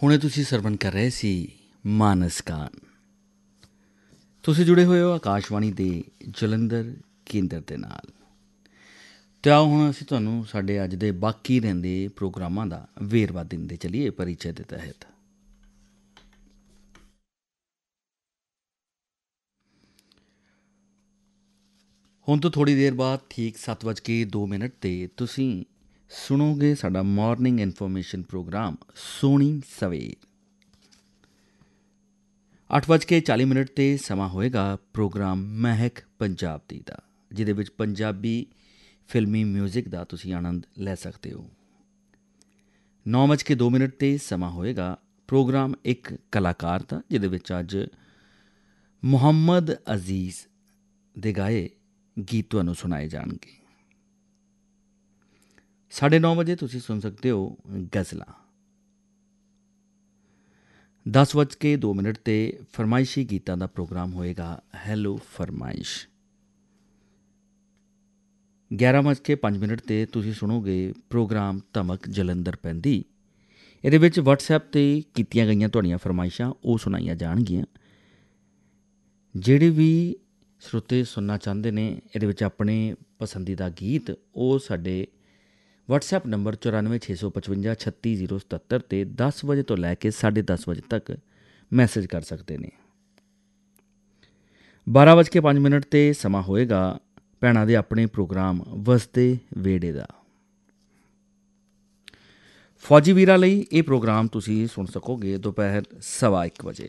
ਹੁਣੇ ਤੁਸੀਂ ਸਰਵਣ ਕਰ ਰਹੇ ਸੀ ਮਾਨਸ ਗਾਨ। ਤੁਸੀਂ ਜੁੜੇ ਹੋਏ ਹੋ ਆਕਾਸ਼ਵਾਣੀ ਦੇ ਜਲੰਧਰ ਕੇਂਦਰ ਦੇ ਨਾਲ। ਅਤੇ ਆਓ ਹੁਣ ਅਸੀਂ ਤੁਹਾਨੂੰ ਸਾਡੇ ਅੱਜ ਦੇ ਬਾਕੀ ਰਹਿੰਦੇ ਪ੍ਰੋਗਰਾਮਾਂ ਦਾ ਵੇਰਵਾ ਦਿੰਦੇ ਚੱਲੀਏ ਪਰਿਚੈ ਦੇ ਤਹਿਤ। ਹੁਣ ਤੋਂ ਥੋੜ੍ਹੀ ਦੇਰ ਬਾਅਦ ਠੀਕ 7:02 'ਤੇ ਤੁਸੀਂ ਸੁਣੋਗੇ ਸਾਡਾ ਮਾਰਨਿੰਗ ਇਨਫੋਰਮੇਸ਼ਨ ਪ੍ਰੋਗਰਾਮ ਸੋਹਣੀ ਸਵੇਰ। 8:40 'ਤੇ ਸਮਾਂ ਹੋਏਗਾ ਪ੍ਰੋਗਰਾਮ ਮਹਿਕ ਪੰਜਾਬ ਦੀ ਦਾ, ਜਿਹਦੇ ਵਿੱਚ ਪੰਜਾਬੀ ਫਿਲਮੀ ਮਿਊਜ਼ਿਕ ਦਾ ਤੁਸੀਂ ਆਨੰਦ ਲੈ ਸਕਦੇ ਹੋ। 9:02 'ਤੇ ਸਮਾਂ ਹੋਏਗਾ ਪ੍ਰੋਗਰਾਮ ਇੱਕ ਕਲਾਕਾਰ ਦਾ, ਜਿਹਦੇ ਵਿੱਚ ਅੱਜ ਮੁਹੰਮਦ ਅਜ਼ੀਜ਼ ਦੇ ਗਾਏ ਗੀਤ ਤੁਹਾਨੂੰ ਸੁਣਾਏ ਜਾਣਗੇ। 9:30 ਤੁਸੀਂ ਸੁਣ ਸਕਦੇ ਹੋ ਗਜ਼ਲਾਂ। 10:02 'ਤੇ ਫਰਮਾਇਸ਼ੀ ਗੀਤਾਂ ਦਾ ਪ੍ਰੋਗਰਾਮ ਹੋਏਗਾ ਹੈਲੋ ਫਰਮਾਇਸ਼। 11:05 'ਤੇ ਤੁਸੀਂ ਸੁਣੋਗੇ ਪ੍ਰੋਗਰਾਮ ਧਮਕ ਜਲੰਧਰ ਪੈਂਦੀ। ਇਹਦੇ ਵਿੱਚ ਵਟਸਐਪ 'ਤੇ ਕੀਤੀਆਂ ਗਈਆਂ ਤੁਹਾਡੀਆਂ ਫਰਮਾਇਸ਼ਾਂ ਉਹ ਸੁਣਾਈਆਂ ਜਾਣਗੀਆਂ। ਜਿਹੜੇ ਵੀ ਸਰੋਤੇ ਸੁਣਨਾ ਚਾਹੁੰਦੇ ਨੇ ਇਹਦੇ ਵਿੱਚ ਆਪਣੇ ਪਸੰਦੀਦਾ ਗੀਤ, ਉਹ ਸਾਡੇ ਵਟਸਐਪ ਨੰਬਰ 9465536077 'ਤੇ 10 ਵਜੇ ਤੋਂ ਲੈ ਕੇ 10:30 ਵਜੇ ਤੱਕ ਮੈਸੇਜ ਕਰ ਸਕਦੇ ਨੇ। 12:05 'ਤੇ ਸਮਾਂ ਹੋਏਗਾ ਭੈਣਾਂ ਦੇ ਆਪਣੇ ਪ੍ਰੋਗਰਾਮ ਵਸਦੇ ਵੇੜੇ ਦਾ। ਫੌਜੀ ਵੀਰਾਂ ਲਈ ਇਹ ਪ੍ਰੋਗਰਾਮ ਤੁਸੀਂ ਸੁਣ ਸਕੋਗੇ ਦੁਪਹਿਰ 1:15 ਵਜੇ।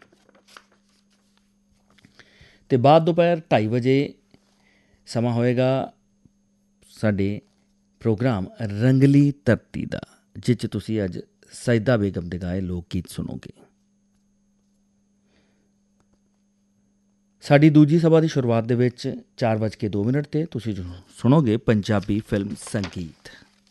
ਅਤੇ ਬਾਅਦ ਦੁਪਹਿਰ 2:30 ਵਜੇ ਸਮਾਂ ਹੋਏਗਾ ਸਾਡੇ ਪ੍ਰੋਗਰਾਮ ਰੰਗਲੀ ਧਰਤੀ ਦਾ, ਜਿਸ 'ਚ ਤੁਸੀਂ ਅੱਜ ਸਈਦਾ ਬੇਗਮ ਦੇ ਗਾਏ ਲੋਕ ਗੀਤ ਸੁਣੋਗੇ। ਸਾਡੀ ਦੂਜੀ ਸਭਾ ਦੀ ਸ਼ੁਰੂਆਤ ਦੇ ਵਿੱਚ 4:02 'ਤੇ ਤੁਸੀਂ ਸੁਣੋਗੇ ਪੰਜਾਬੀ ਫਿਲਮ ਸੰਗੀਤ।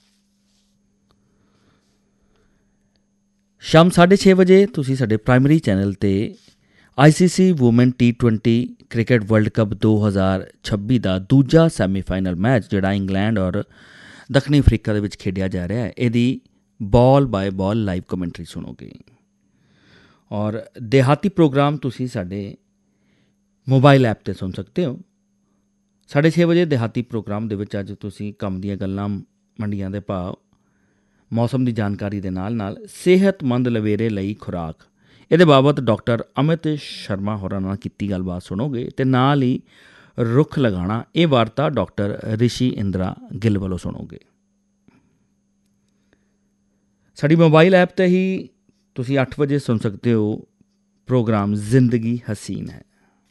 ਸ਼ਾਮ 6:30 ਵਜੇ ਤੁਸੀਂ ਸਾਡੇ ਪ੍ਰਾਇਮਰੀ ਚੈਨਲ 'ਤੇ ICC woman T20 cricket world cup 2026 ਦਾ ਦੂਜਾ ਸੈਮੀਫਾਈਨਲ ਮੈਚ, ਜਿਹੜਾ ਇੰਗਲੈਂਡ ਔਰ ਦੱਖਣੀ ਅਫਰੀਕਾ ਦੇ ਵਿੱਚ ਖੇਡਿਆ ਜਾ ਰਿਹਾ ਹੈ, ਇਹਦੀ ਬਾਲ ਬਾਏ ਬਾਲ ਲਾਈਵ ਕਮੈਂਟਰੀ ਸੁਣੋਗੇ। ਔਰ ਦਿਹਾਤੀ ਪ੍ਰੋਗਰਾਮ ਤੁਸੀਂ ਸਾਡੇ ਮੋਬਾਈਲ ਐਪ 'ਤੇ ਸੁਣ ਸਕਦੇ ਹੋ। 6:30 ਵਜੇ ਦਿਹਾਤੀ ਪ੍ਰੋਗਰਾਮ ਦੇ ਵਿੱਚ ਅੱਜ ਤੁਸੀਂ ਕੰਮ ਦੀਆਂ ਗੱਲਾਂ, ਮੰਡੀਆਂ ਦੇ ਭਾਅ, ਮੌਸਮ ਦੀ ਜਾਣਕਾਰੀ ਦੇ ਨਾਲ ਨਾਲ ਸਿਹਤਮੰਦ ਲਵੇਰੇ ਲਈ ਖੁਰਾਕ, ਇਹਦੇ ਬਾਬਤ ਡਾਕਟਰ ਅਮਿਤ ਸ਼ਰਮਾ ਹੋਰਾਂ ਨਾਲ ਕੀਤੀ ਗੱਲਬਾਤ ਸੁਣੋਗੇ। ਅਤੇ ਨਾਲ ਹੀ ਰੁੱਖ ਲਗਾਉਣਾ, ਇਹ ਵਾਰਤਾ ਡਾਕਟਰ ਰਿਸ਼ੀ ਇੰਦਰਾ ਗਿੱਲ ਵੱਲੋਂ ਸੁਣੋਗੇ। ਸਾਡੀ ਮੋਬਾਈਲ ਐਪ 'ਤੇ ਹੀ ਤੁਸੀਂ 8 ਵਜੇ ਸੁਣ ਸਕਦੇ ਹੋ ਪ੍ਰੋਗਰਾਮ ਜ਼ਿੰਦਗੀ ਹਸੀਨ ਹੈ।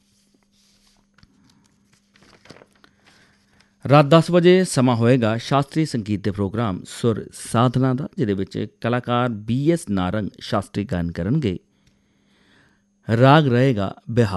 ਰਾਤ 10 ਵਜੇ ਸਮਾਂ ਹੋਏਗਾ ਸ਼ਾਸਤਰੀ ਸੰਗੀਤ ਦੇ ਪ੍ਰੋਗਰਾਮ ਸੁਰ ਸਾਧਨਾ ਦਾ, ਜਿਹਦੇ ਵਿੱਚ ਕਲਾਕਾਰ BS ਨਾਰੰਗ ਸ਼ਾਸਤਰੀ ਗਾਇਨ ਕਰਨਗੇ। ਰਾਗ ਰਹੇਗਾ ਬਿਹਾਰ।